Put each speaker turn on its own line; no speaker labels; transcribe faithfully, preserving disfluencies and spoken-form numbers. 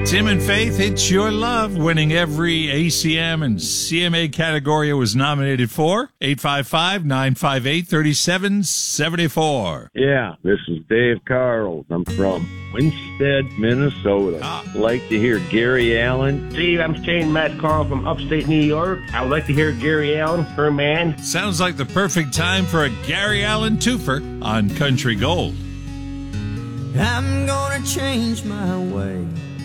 Tim and Faith, It's Your Love, winning every A C M and C M A category it was nominated for. eight five five, nine five eight, three seven seven four.
Yeah, this is Dave Carls. I'm from Winstead, Minnesota.
Ah.
I'd like to hear Gary Allan.
Steve, I'm Shane Matt calling from upstate New York. I would like to hear Gary Allan, Her Man.
Sounds like the perfect time for a Gary Allan twofer on Country Gold.
I'm gonna change my way.